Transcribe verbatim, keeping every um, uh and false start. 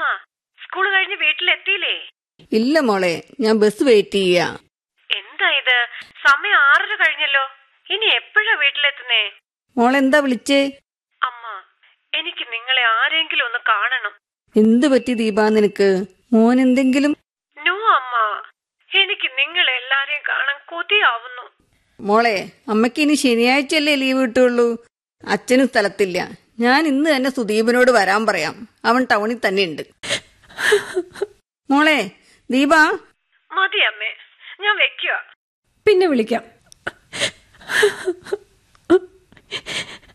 School കഴിഞ്ഞ് വീട്ടിലെത്തിയില്ലേ? ഇല്ല മോളെ, ഞാൻ ബസ് വെയിറ്റ് ചെയ്യാ. എന്താ ഇത്, സമയം ആറര കഴിഞ്ഞല്ലോ. ഇനി എപ്പോഴാ വീട്ടിലെത്തുന്നേ? മോളെന്താ വിളിച്ചേ? അമ്മ, എനിക്ക് നിങ്ങളെ ആരെങ്കിലും ഒന്ന് കാണണം. എന്ത് പറ്റി ദീപ നിനക്ക്? മോൻ എന്തെങ്കിലും? നോ അമ്മ, എനിക്ക് നിങ്ങളെ എല്ലാരെയും കാണാൻ കൊതിയാവുന്നു. മോളെ, അമ്മയ്ക്ക് ഇനി ശനിയാഴ്ചയല്ലേ ലീവ് കിട്ടുള്ളൂ. അച്ഛനും സ്ഥലത്തില്ല. ഞാൻ ഇന്ന് തന്നെ സുദീപിനോട് വരാൻ പറയാം. അവൻ ടൗണിൽ തന്നെ ഉണ്ട്. മോളെ ദീപ. മതി അമ്മേ, ഞാൻ വെക്കുക. പിന്നെ വിളിക്കാം.